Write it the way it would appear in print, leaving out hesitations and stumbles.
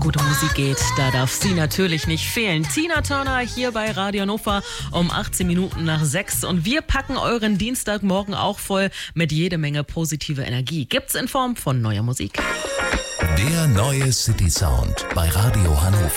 gute Musik geht, da darf sie natürlich nicht fehlen. Tina Turner hier bei Radio Hannover um 18 Minuten nach 6. Und wir packen euren Dienstagmorgen auch voll mit jede Menge positive Energie. Gibt's in Form von neuer Musik. Der neue City Sound bei Radio Hannover.